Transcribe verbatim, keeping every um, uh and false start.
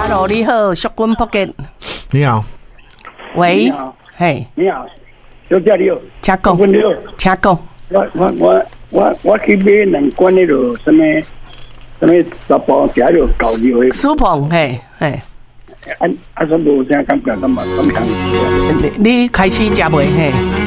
Hello， 你好，淑君福建。 你好。 喂。 你好。 嘿。 你好，小姐你好。 请讲。 你好。 请讲。 我我我我我去买两罐那个什么什么十包加了搞料的。 苏鹏，嘿嘿。 啊啊，说无啥感觉，咁嘛咁样。 你你开始食未嘿？